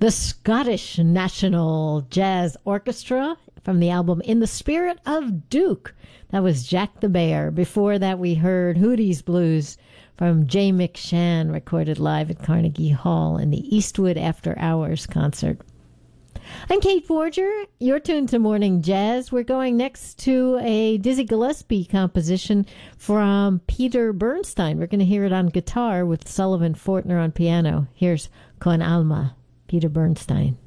The Scottish National Jazz Orchestra from the album In the Spirit of Duke. That was Jack the Bear. Before that, we heard Hootie's Blues from Jay McShann, recorded live at Carnegie Hall in the Eastwood After Hours concert. I'm Kate Forger. You're tuned to Morning Jazz. We're going next to a Dizzy Gillespie composition from Peter Bernstein. We're going to hear it on guitar with Sullivan Fortner on piano. Here's Con Alma, Peter Bernstein.